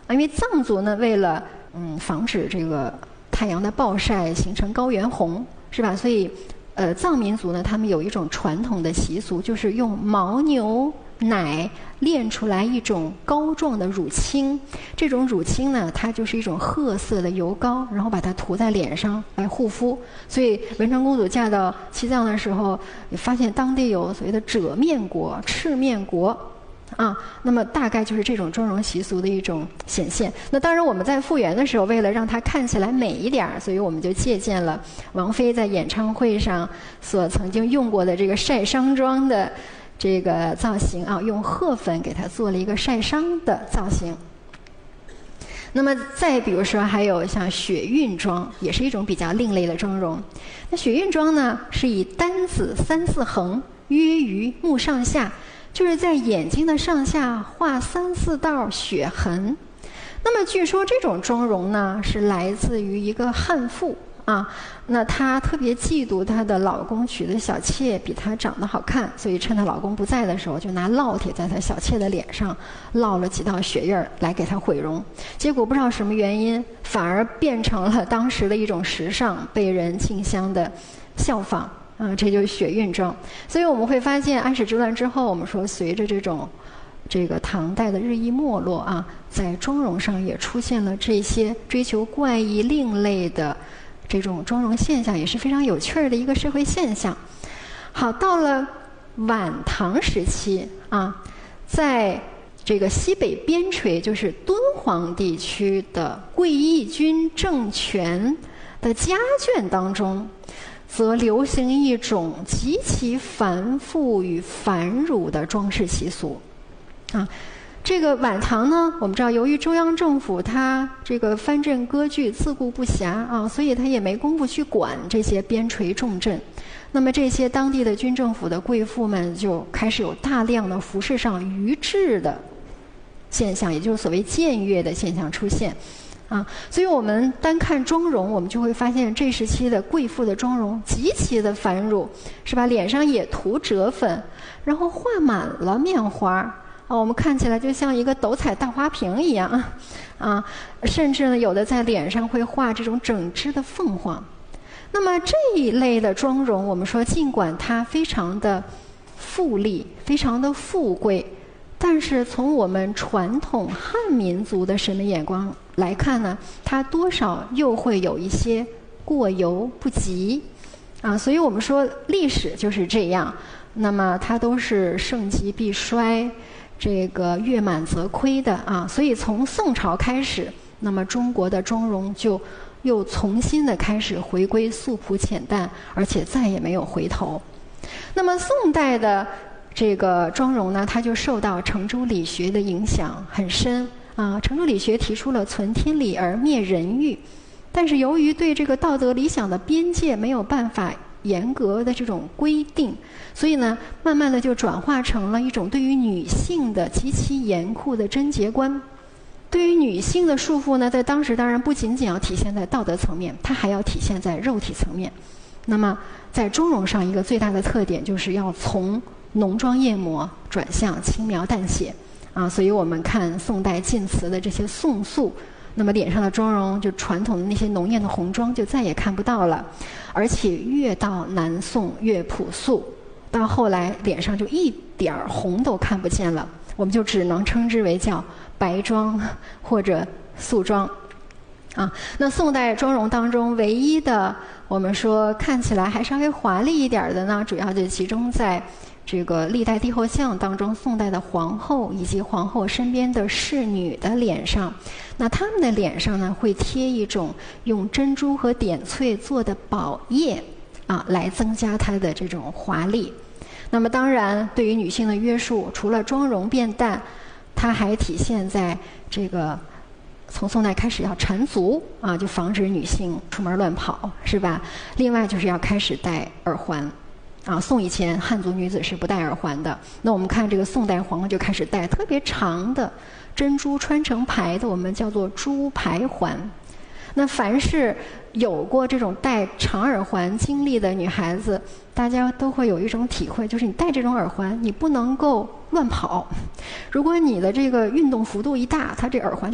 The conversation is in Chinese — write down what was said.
因为藏族呢，为了防止这个太阳的暴晒形成高原红，是吧？所以藏民族呢，他们有一种传统的习俗，就是用牦牛奶炼出来一种膏状的乳清。这种乳清呢，它就是一种褐色的油膏，然后把它涂在脸上来护肤。所以文成公主嫁到西藏的时候，也发现当地有所谓的褶面国、赤面国。那么大概就是这种妆容习俗的一种显现。那当然我们在复原的时候，为了让它看起来美一点，所以我们就借鉴了王菲在演唱会上所曾经用过的这个晒伤妆的这个造型用褐粉给它做了一个晒伤的造型。那么再比如说还有像雪晕妆，也是一种比较另类的妆容。那雪晕妆呢，是以单子3、4横约于目上下，就是在眼睛的上下画3、4道血痕。那么据说这种妆容呢，是来自于一个悍妇那她特别嫉妒她的老公娶的小妾比她长得好看，所以趁她老公不在的时候，就拿烙铁在她小妾的脸上烙了几道血印儿来给她毁容。结果不知道什么原因，反而变成了当时的一种时尚，被人竞相的效仿。这就是雪晕妆。所以我们会发现安史之乱之后，我们说随着这个唐代的日益没落在妆容上也出现了这些追求怪异另类的这种妆容现象，也是非常有趣的一个社会现象。好，到了晚唐时期在这个西北边陲，就是敦煌地区的贵义军政权的家眷当中，则流行一种极其繁复与繁缛的装饰习俗这个晚唐呢，我们知道由于中央政府它这个藩镇割据自顾不暇所以它也没工夫去管这些边陲重镇。那么这些当地的军政府的贵妇们就开始有大量的服饰上臾制的现象，也就是所谓僭越的现象出现所以我们单看妆容，我们就会发现这时期的贵妇的妆容极其的繁缛，是吧？脸上也涂折粉，然后画满了面花我们看起来就像一个斗彩大花瓶一样甚至呢，有的在脸上会画这种整只的凤凰。那么这一类的妆容，我们说尽管它非常的富丽，非常的富贵，但是从我们传统汉民族的审美眼光来看呢，它多少又会有一些过犹不及所以我们说历史就是这样，那么它都是盛极必衰，这个月满则亏的所以从宋朝开始，那么中国的妆容就又重新的开始回归素朴浅淡，而且再也没有回头。那么宋代的这个妆容呢，它就受到程朱理学的影响很深程朱理学提出了存天理而灭人欲，但是由于对这个道德理想的边界没有办法严格的这种规定，所以呢，慢慢的就转化成了一种对于女性的极其严酷的贞洁观。对于女性的束缚呢，在当时当然不仅仅要体现在道德层面，它还要体现在肉体层面。那么在妆容上，一个最大的特点就是要从浓妆艳抹转向轻描淡写所以我们看宋代晋祠的这些宋塑，那么脸上的妆容就传统的那些浓艳的红妆就再也看不到了，而且越到南宋越朴素，到后来脸上就一点红都看不见了，我们就只能称之为叫白妆或者素妆那宋代妆容当中唯一的我们说看起来还稍微华丽一点的呢，主要就集中在这个历代帝后像当中，宋代的皇后以及皇后身边的侍女的脸上，那她们的脸上呢会贴一种用珍珠和点翠做的宝叶来增加它的这种华丽。那么当然对于女性的约束，除了妆容变淡，它还体现在这个从宋代开始要缠足就防止女性出门乱跑，是吧？另外就是要开始戴耳环宋以前汉族女子是不戴耳环的，那我们看这个宋代皇后就开始戴特别长的珍珠穿成牌的，我们叫做珠牌环。那凡是有过这种戴长耳环经历的女孩子，大家都会有一种体会，就是你戴这种耳环，你不能够乱跑。如果你的这个运动幅度一大，它这耳环